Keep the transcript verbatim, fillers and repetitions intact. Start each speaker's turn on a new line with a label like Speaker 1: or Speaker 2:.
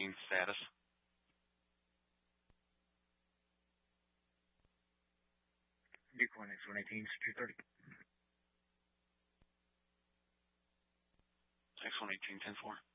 Speaker 1: eighteen status.
Speaker 2: Decoy X one eighteen, secure thirty.
Speaker 1: X one eighteen, ten four.